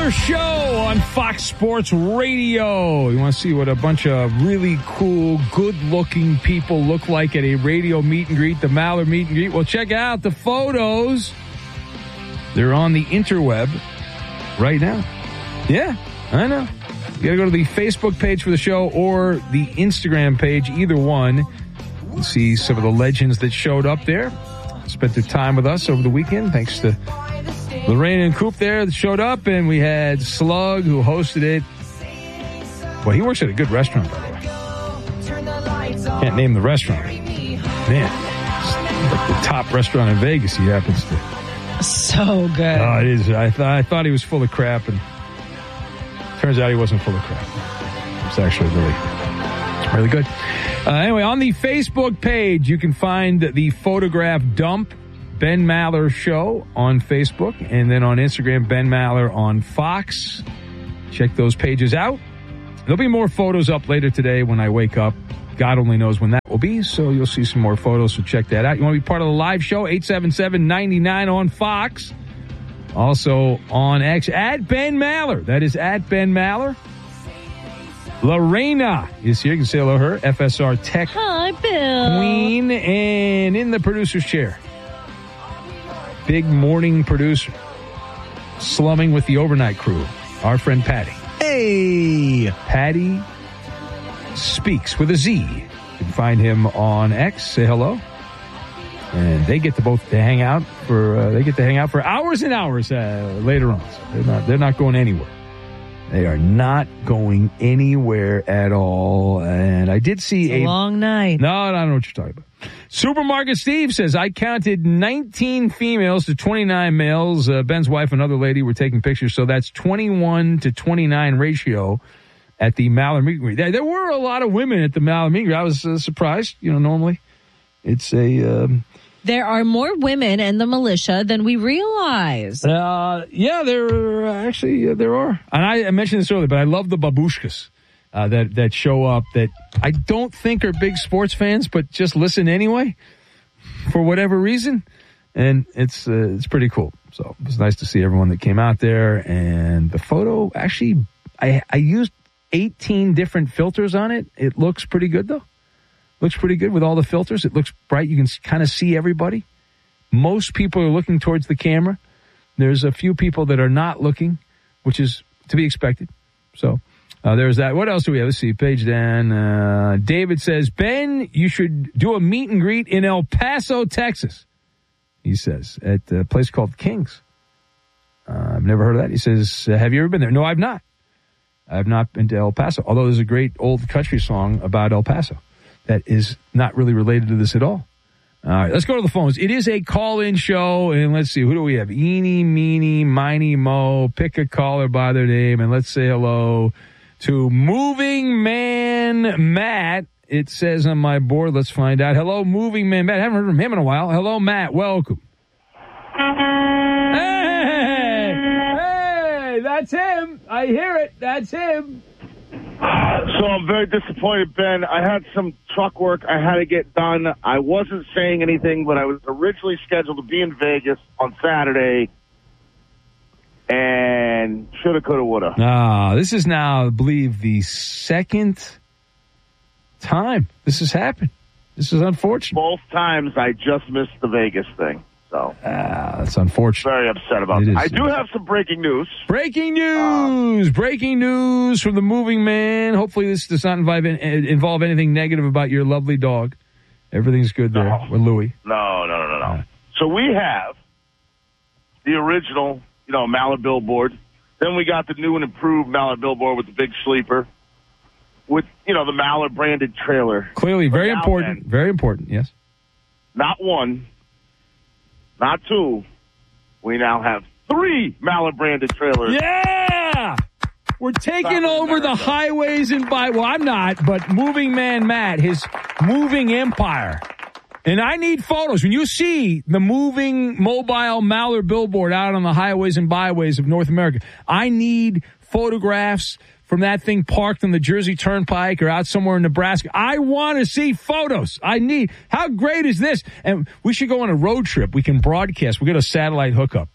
Maller Show on Fox Sports Radio. You want to see what a bunch of really cool, good-looking people look like at a radio meet and greet, the Maller meet and greet? Well, check out the photos. They're on the interweb right now. Yeah, I know. You got to go to the Facebook page for the show or the Instagram page, either one. You see some of the legends that showed up there, spent their time with us over the weekend. Thanks to Lorraine and Coop there that showed up, and we had Slug who hosted it. Well, he works at a good restaurant, by the way. Can't name the restaurant. Man, it's like the top restaurant in Vegas he happens to. So good. Oh, it is. I thought he was full of crap, and turns out he wasn't full of crap. It's actually really good. Anyway, on the Facebook page, you can find the photograph dump, Ben Maller Show on Facebook, and then on Instagram, Ben Maller on Fox. Check those pages out. There'll be more photos up later today when I wake up. God only knows when that will be, so you'll see some more photos, so check that out. You want to be part of the live show? 877-99 on Fox. Also on X, at Ben Maller. That is at Ben Maller. Lorena is here. You can say hello to her. FSR Tech Hi, Bill. Queen. And in the producer's chair, big morning producer, slumming with the overnight crew, our friend Patty. Hey! Patty Speaks with a Z. You can find him on X. Say hello. And they get to hang out for hours and hours later on. So they're not going anywhere. They are not going anywhere at all. And I did see a long night. No, I don't know what you're talking about. Supermarket Steve says, I counted 19 females to 29 males. Ben's wife and another lady were taking pictures. So that's 21 to 29 ratio at the Maller meet and greet. There were a lot of women at the Maller meet and greet. I was surprised. Normally it's a... There are more women in the militia than we realize. Yeah, there are. And I mentioned this earlier, but I love the babushkas that show up that I don't think are big sports fans, but just listen anyway for whatever reason. And it's pretty cool. So it was nice to see everyone that came out there. And the photo, actually, I used 18 different filters on it. It looks pretty good, though. Looks pretty good with all the filters. It looks bright. You can kind of see everybody. Most people are looking towards the camera. There's a few people that are not looking, which is to be expected. So there's that. What else do we have? Let's see. Page down. David says, Ben, you should do a meet and greet in El Paso, Texas. He says, at a place called King's. I've never heard of that. He says, have you ever been there? No, I've not. I've not been to El Paso, although there's a great old country song about El Paso that is not really related to this at all. All right, let's go to the phones. It is a call-in show, and let's see, who do we have? Eeny, meeny, miny, mo. Pick a caller by their name, and let's say hello to Moving Man Matt. It says on my board. Let's find out. Hello, Moving Man Matt. I haven't heard from him in a while. Hello, Matt. Welcome. Hey, that's him. I hear it. That's him. So I'm very disappointed, Ben. I had some truck work I had to get done. I wasn't saying anything, but I was originally scheduled to be in Vegas on Saturday, and shoulda, coulda, woulda. This is now, I believe, the second time this has happened. This is unfortunate. Both times I just missed the Vegas thing. So that's unfortunate. Very upset about that. I do have some breaking news. Breaking news! Breaking news from the Moving Man. Hopefully this does not involve anything negative about your lovely dog. Everything's good there with Louie. No. So we have the original, Maller billboard. Then we got the new and improved Maller billboard with the big sleeper. With, the Maller branded trailer. Clearly, very important. Very important, yes. Not one. Not two. We now have 3 Maller branded trailers. Yeah! We're taking over the highways and well, I'm not, but Moving Man Matt, his moving empire. And I need photos. When you see the moving mobile Maller billboard out on the highways and byways of North America, I need photographs from that thing parked on the Jersey Turnpike or out somewhere in Nebraska. I want to see photos. How great is this? And we should go on a road trip. We can broadcast. We get a satellite hookup.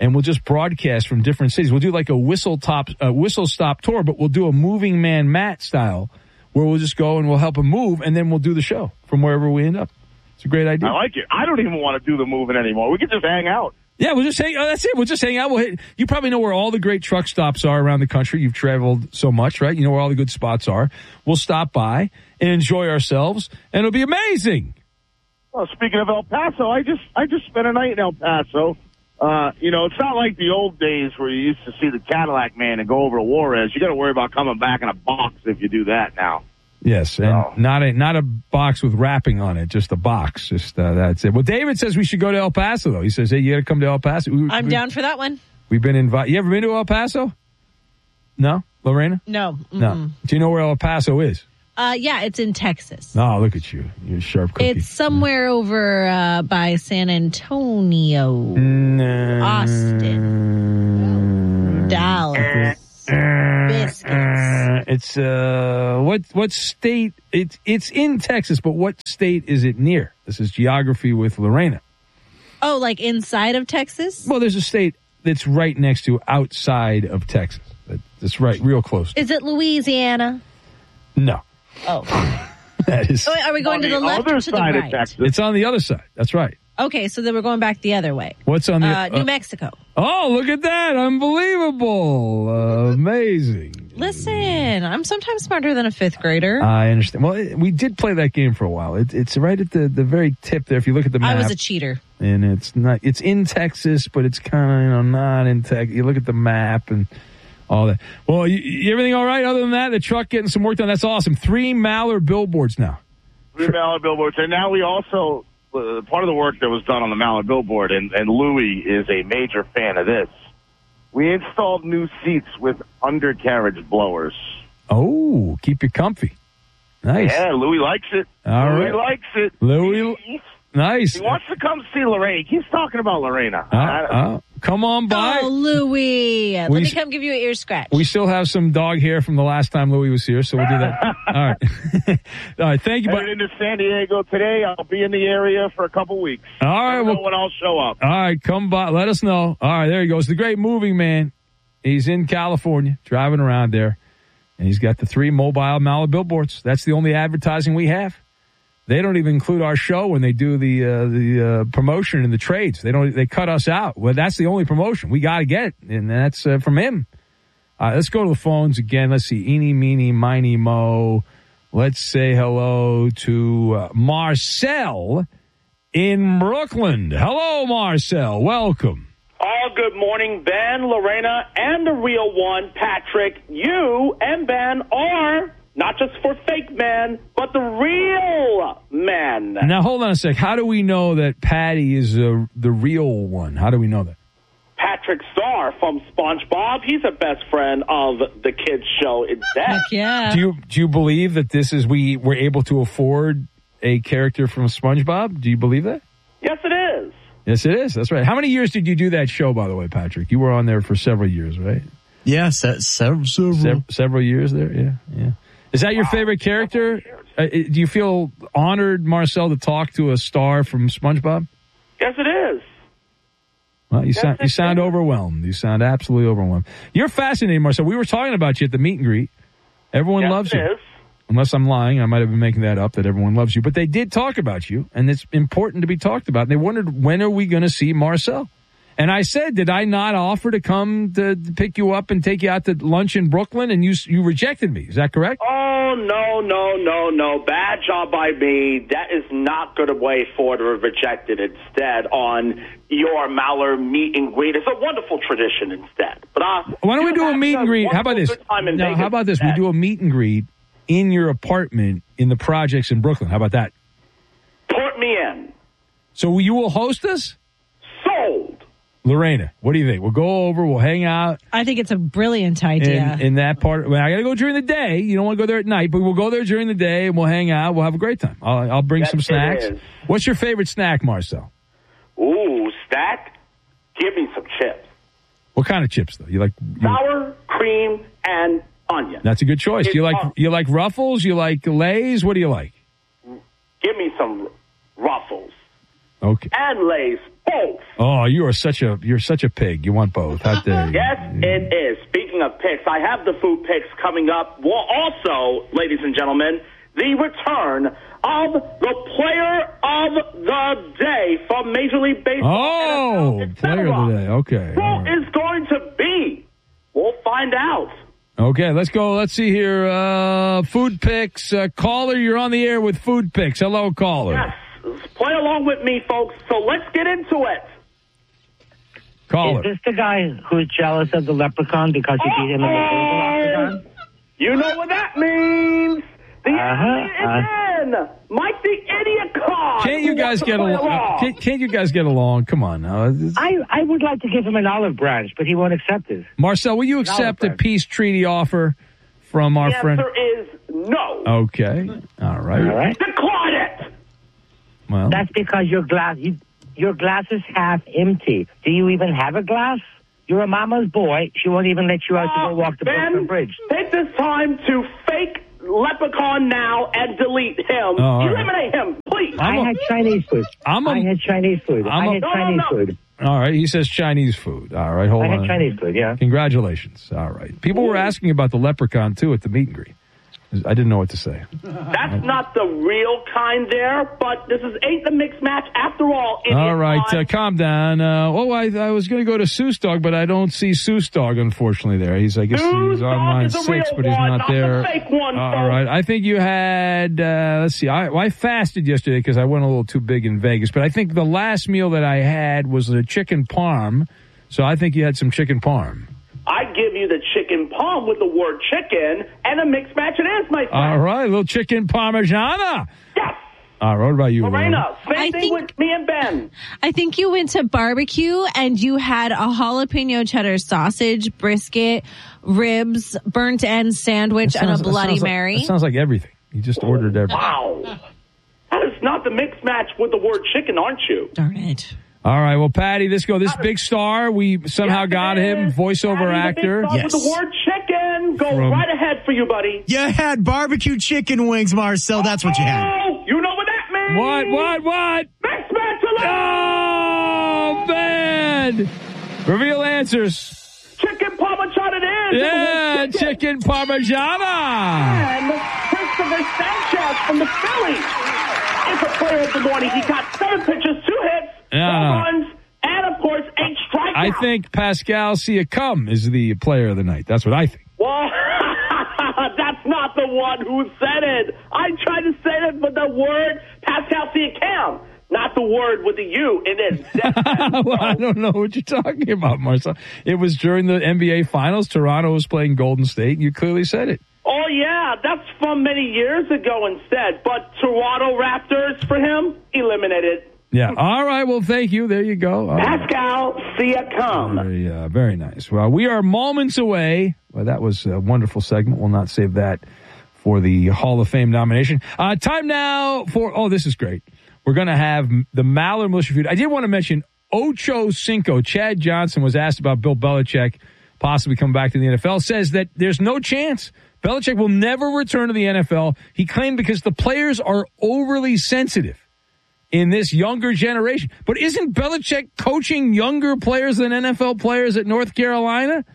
and we'll just broadcast from different cities. We'll do like a whistle stop tour, but we'll do a moving man Matt style, where we'll just go and we'll help him move, and then we'll do the show from wherever we end up. It's a great idea. I like it. I don't even want to do the moving anymore. We can just hang out. Yeah, we'll just hang. Oh, that's it. We'll just hang out. You probably know where all the great truck stops are around the country. You've traveled so much, right? You know where all the good spots are. We'll stop by and enjoy ourselves, and it'll be amazing. Well, speaking of El Paso, I just spent a night in El Paso. It's not like the old days where you used to see the Cadillac Man and go over to Juarez. You got to worry about coming back in a box if you do that now. Yes, and not a box with wrapping on it, just a box. Just that's it. Well, David says we should go to El Paso, though. He says, hey, you got to come to El Paso. I'm down for that one. We've been invited. You ever been to El Paso? No? Lorena? No. Mm-mm. No. Do you know where El Paso is? Yeah, it's in Texas. Oh, look at you. You're a sharp cookie. It's somewhere over by San Antonio, Austin, Dallas. Biscuits. It's what state? It's in Texas, but what state is it near? This is geography with Lorena. Oh, like inside of Texas? Well, there's a state that's right next to outside of Texas. That's right, real close. Is it Louisiana? No. Oh, that is. Are we going to the left or to the right? Of Texas. It's on the other side. That's right. Okay, so then we're going back the other way. What's on the New Mexico? Oh, look at that! Unbelievable, amazing. Listen, I'm sometimes smarter than a fifth grader. I understand. Well, we did play that game for a while. It's right at the very tip there. If you look at the map, I was a cheater. And it's not. It's in Texas, but it's kind of not in Texas. You look at the map and all that. Well, everything all right? Other than that, the truck getting some work done. That's awesome. 3 Mallard billboards now. 3 Mallard billboards, and now we also. Part of the work that was done on the Mallard billboard, and Louis is a major fan of this. We installed new seats with undercarriage blowers. Oh, keep you comfy. Nice. Yeah, Louis likes it. Louis likes it. Nice. He wants to come see Lorena. He keeps talking about Lorena. Come on by. Oh, Louis. Let me come give you an ear scratch. We still have some dog hair from the last time Louis was here, so we'll do that. All right. All right, thank you. I'm headed into San Diego today. I'll be in the area for a couple weeks. All right. I don't know when I'll show up. All right, come by. Let us know. All right, there he goes. The great moving man. He's in California, driving around there, and he's got the 3 mobile Mallard billboards. That's the only advertising we have. They don't even include our show when they do the promotion and the trades. They cut us out. Well, that's the only promotion. We got to get it, and that's from him. Let's go to the phones again. Let's see. Eeny, meeny, miny, mo. Let's say hello to Marcel in Brooklyn. Hello, Marcel. Welcome. Oh, good morning, Ben, Lorena, and the real one, Patrick. You and Ben are... not just for fake men, but the real men. Now, hold on a sec. How do we know that Patty is the real one? How do we know that? Patrick Star from SpongeBob. He's a best friend of the kids' show. It's that. Heck yeah. Do you believe that this is we were able to afford a character from SpongeBob? Do you believe that? Yes, it is. Yes, it is. That's right. How many years did you do that show, by the way, Patrick? You were on there for several years, right? Yes, several years there. Yeah. Is that your favorite character? Do you feel honored, Marcel, to talk to a star from SpongeBob? Yes, it is. Well, you sound overwhelmed. You sound absolutely overwhelmed. You're fascinating, Marcel. We were talking about you at the meet and greet. Everyone loves you. Is. Unless I'm lying, I might have been making that up, that everyone loves you. But they did talk about you, and it's important to be talked about. And they wondered, when are we going to see Marcel? And I said, did I not offer to come to pick you up and take you out to lunch in Brooklyn? And you rejected me. Is that correct? Oh, no. Bad job by me. That is not good way forward to have rejected instead on your Mallard meet and greet. It's a wonderful tradition instead. But why don't we do a meet and greet? How about this? No, how about this? We do a meet and greet in your apartment in the projects in Brooklyn. How about that? Put me in. So you will host us? Sold. Lorena, what do you think? We'll go over, we'll hang out. I think it's a brilliant idea. In that part, I got to go during the day. You don't want to go there at night, but we'll go there during the day and we'll hang out. We'll have a great time. I'll bring some snacks. What's your favorite snack, Marcel? Ooh, snack? Give me some chips. What kind of chips, though? You like sour cream and onion. That's a good choice. You like Ruffles? You like Lay's? What do you like? Give me some Ruffles. Okay. And Lay's, both. Oh, you're such a pig. You want both. How dare you? Yes, it is. Speaking of picks, I have the food picks coming up. Well, also, ladies and gentlemen, the return of the player of the day from Major League Baseball. Oh, player of the day. Okay. Who is going to be? We'll find out. Okay, let's go. Let's see here. Food picks. Caller, you're on the air with food picks. Hello, caller. Yes. Play along with me, folks. So let's get into it. Caller. Is this the guy who's jealous of the leprechaun because he beat him in the octagon? You know what that means. The enemy is in. Mike the Idiot Card. Can't you guys get along? Can't you guys get along? Come on now. I would like to give him an olive branch, but he won't accept it. Marcel, will you accept a peace treaty offer from our friend? The answer is no. Okay. All right. Decline it. Well, that's because your glass is half empty. Do you even have a glass? You're a mama's boy. She won't even let you out to go walk the Brooklyn Bridge. Take this time to fake leprechaun now and delete him. Eliminate him, please. I had Chinese food. All right, he says Chinese food. All right, hold on. I had Chinese food, yeah. Congratulations. All right. People were asking about the leprechaun, too, at the meet and greet. I didn't know what to say. That's not the real kind there, but this ain't the mixed match after all. All right, calm down. I was going to go to Seuss Dog, but I don't see Seuss Dog, unfortunately, there. I guess he's on line 6, but he's not there. The fake one, all right, I think you had, let's see, I fasted yesterday because I went a little too big in Vegas, but I think the last meal that I had was a chicken parm, so I think you had some chicken parm. I give you the chicken palm with the word chicken, and a mixed match it is, my friend. All right, a little chicken parmigiana. Yes. All right, what about you, Lorena? Same thing with me and Ben. I think you went to barbecue and you had a jalapeno cheddar sausage, brisket, ribs, burnt end sandwich, and a Bloody Mary. That sounds like everything. You just ordered everything. Wow. That is not the mixed match with the word chicken, aren't you? Darn it. All right, well, Patty, let's go. This big star, we somehow got him, voiceover actor. Yes. With the word chicken, go right ahead for you, buddy. You had barbecue chicken wings, Marcel. That's what you had. Oh, you know what that means. What? Mixed match alert! Oh, man. Reveal answers. Chicken parmesan it is. Yeah, chicken parmigiana. And Christopher Sanchez from the Phillies is the player of the morning. He got 7 pitches, 2 hits. Runs, and of course, 8 strikeouts. I think Pascal Siakam is the player of the night. That's what I think. Well, that's not the one who said it. I tried to say it, but the word Pascal Siakam, not the word with the U in it. Well, I don't know what you're talking about, Marcel. It was during the NBA Finals. Toronto was playing Golden State. You clearly said it. Oh, yeah, that's from many years ago instead. But Toronto Raptors, for him, eliminated. Yeah. All right. Well, thank you. There you go. Pascal Siakam. Very nice. Well, we are moments away. Well, that was a wonderful segment. We'll not save that for the Hall of Fame nomination. Time now for, this is great. We're going to have the Maller Militia feud. I did want to mention Ocho Cinco. Chad Johnson was asked about Bill Belichick possibly coming back to the NFL. Says that there's no chance. Belichick will never return to the NFL. He claimed because the players are overly sensitive in this younger generation. But isn't Belichick coaching younger players than NFL players at North Carolina?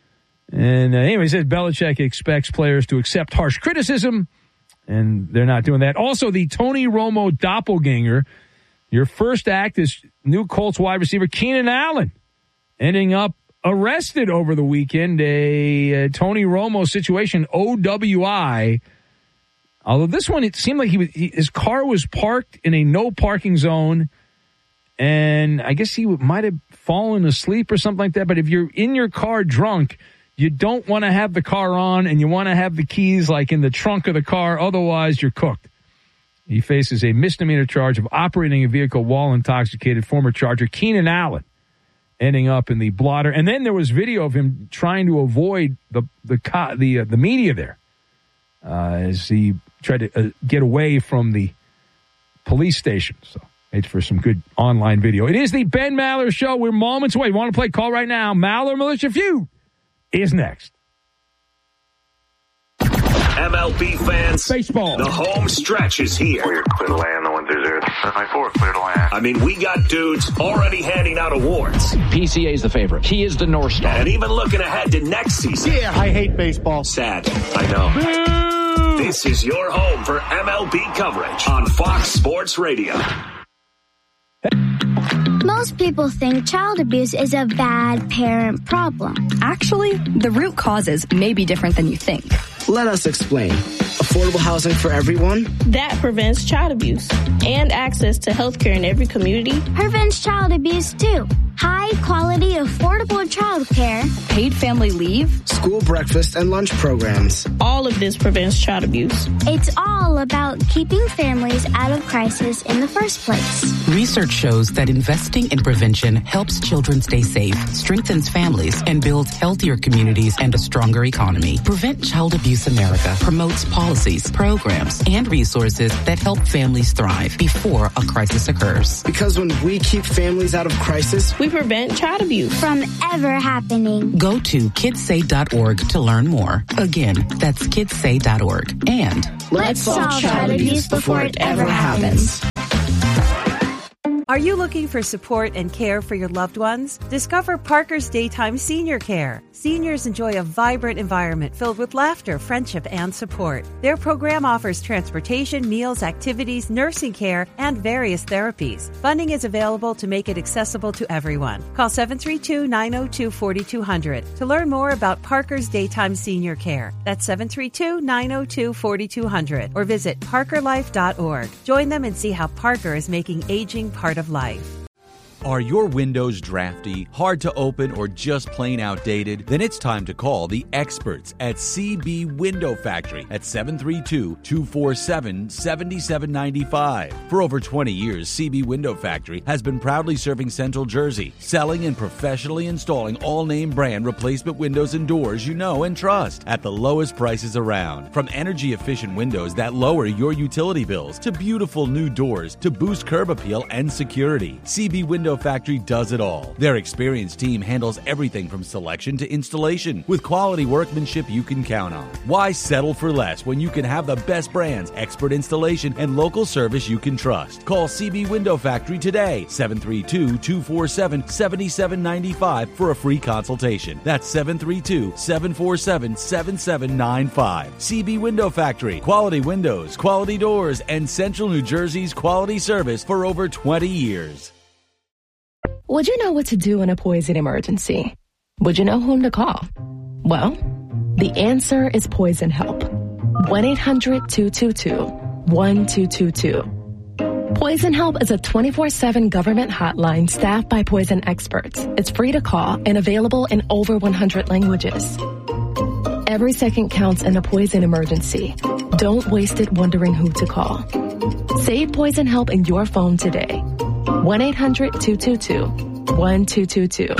And anyway, he says Belichick expects players to accept harsh criticism, and they're not doing that. Also, the Tony Romo doppelganger, your first act is new Colts wide receiver Keenan Allen, ending up arrested over the weekend. A Tony Romo situation, OWI. Although this one, it seemed like his car was parked in a no parking zone, and I guess he might have fallen asleep or something like that. But if you're in your car drunk, you don't want to have the car on, and you want to have the keys like in the trunk of the car. Otherwise, you're cooked. He faces a misdemeanor charge of operating a vehicle while intoxicated. Former Charger Keenan Allen ending up in the blotter, and then there was video of him trying to avoid the media there as he tried to get away from the police station. So it's for some good online video. It is the Ben Maller Show. We're moments away. You want to play? Call right now. Maller Militia Feud is next. MLB fans, baseball. The home stretch is here. We're clear to land on 1-0. Runway 4, clear to land. I mean, we got dudes already handing out awards. PCA's the favorite. He is the North Star. And even looking ahead to next season. Yeah, I hate baseball. Sad, I know. Boo! This is your home for MLB coverage on Fox Sports Radio. Most people think child abuse is a bad parent problem. Actually, the root causes may be different than you think. Let us explain. Affordable housing for everyone? That prevents child abuse and access to health care in every community. Prevents child abuse too. High quality, affordable child care. Paid family leave. School breakfast and lunch programs. All of this prevents child abuse. It's all about keeping families out of crisis in the first place. Research shows that investing in prevention helps children stay safe, strengthens families, and builds healthier communities and a stronger economy. Prevent Child Abuse America promotes policies, programs, and resources that help families thrive before a crisis occurs. Because when we keep families out of crisis, we prevent child abuse from ever happening. Go to kidssay.org to learn more. Again, that's kidssay.org. And let's solve child abuse before it ever happens. Are you looking for support and care for your loved ones? Discover Parker's Daytime Senior Care. Seniors enjoy a vibrant environment filled with laughter, friendship, and support. Their program offers transportation, meals, activities, nursing care, and various therapies. Funding is available to make it accessible to everyone. Call 732-902-4200 to learn more about Parker's Daytime Senior Care. That's 732-902-4200 or visit parkerlife.org. Join them and see how Parker is making aging part of life. Are your windows drafty, hard to open, or just plain outdated? Then it's time to call the experts at CB Window Factory at 732-247-7795. For over 20 years, CB Window Factory has been proudly serving Central Jersey, selling and professionally installing all-name brand replacement windows and doors you know and trust at the lowest prices around. From energy-efficient windows that lower your utility bills to beautiful new doors to boost curb appeal and security, CB Window Factory does it all. Their experienced team handles everything from selection to installation with quality workmanship you can count on. Why settle for less when you can have the best brands, expert installation, and local service you can trust? Call CB Window Factory today, 732-247-7795 for a free consultation. That's 732-747-7795. CB Window Factory. Quality windows, quality doors, and Central New Jersey's quality service for over 20 years. Would you know what to do in a poison emergency? Would you know whom to call? Well, the answer is Poison Help. 1-800-222-1222. Poison Help is a 24/7 government hotline staffed by poison experts. It's free to call and available in over 100 languages. Every second counts in a poison emergency. Don't waste it wondering who to call. Save Poison Help in your phone today. 1-800-222-1222.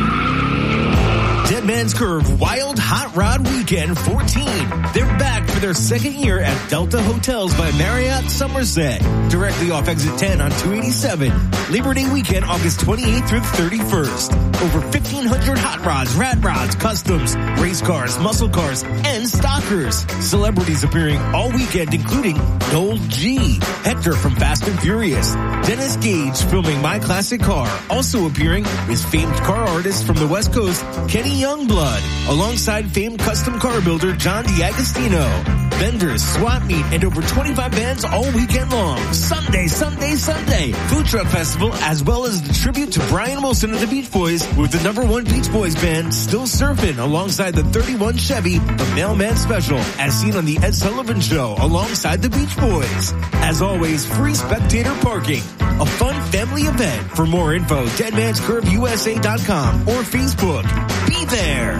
Dead Man's Curve Wild Hot Rod Weekend 14. They're back for their second year at Delta Hotels by Marriott Somerset, directly off exit 10 on 287. Labor Day weekend, August 28th through the 31st. Over 1,500 hot rods, rat rods, customs, race cars, muscle cars, and stockers. Celebrities appearing all weekend, including Noel G, Hector from Fast and Furious, Dennis Gage filming My Classic Car. Also appearing is famed car artist from the West Coast, Kenny Youngblood, alongside famed custom car builder John D'Agostino. Vendors, swap meet, and over 25 bands all weekend long. Sunday. Food Truck Festival, as well as the tribute to Brian Wilson and the Beach Boys with the #1 Beach Boys band Still Surfing alongside the 31 Chevy, the Mailman Special, as seen on the Ed Sullivan Show alongside the Beach Boys. As always, free spectator parking. A fun family event. For more info, deadmanscurveusa.com or Facebook. Be there.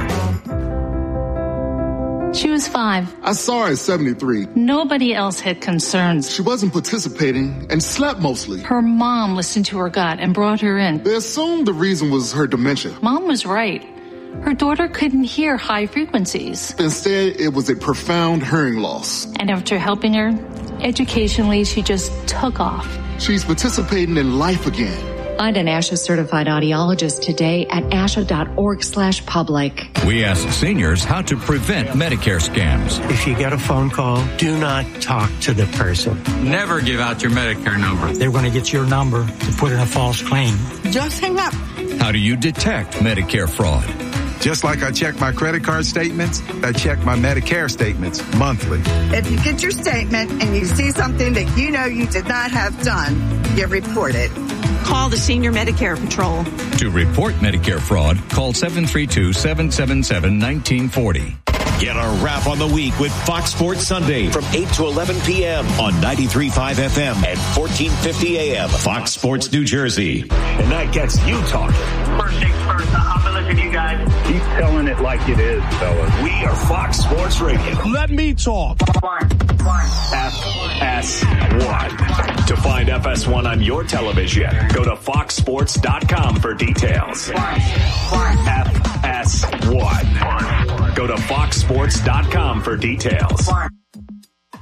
She was 5. I saw her at 73. Nobody else had concerns. She wasn't participating and slept mostly. Her mom listened to her gut and brought her in. They assumed the reason was her dementia. Mom was right. Her daughter couldn't hear high frequencies. Instead, it was a profound hearing loss. And after helping her, educationally, she just took off. She's participating in life again. Find an ASHA certified audiologist today at asha.org/public. We ask seniors how to prevent Medicare scams. If you get a phone call, do not talk to the person. Never give out your Medicare number. They're going to get your number to put in a false claim. Just hang up. How do you detect Medicare fraud? Just like I check my credit card statements, I check my Medicare statements monthly. If you get your statement and you see something that you know you did not have done, you report it. Call the Senior Medicare Patrol. To report Medicare fraud, call 732-777-1940. Get a wrap on the week with Fox Sports Sunday from 8 to 11 p.m. on 93.5 FM and 1450 AM. Fox Sports New Jersey. And that gets you talking. First things first, I'm going to listen to you guys. Keep telling it like it is, fellas. We are Fox Sports Radio. Let me talk. FS1. To find FS1 on your television, go to foxsports.com for details. FS1. Go to foxsports.com for details.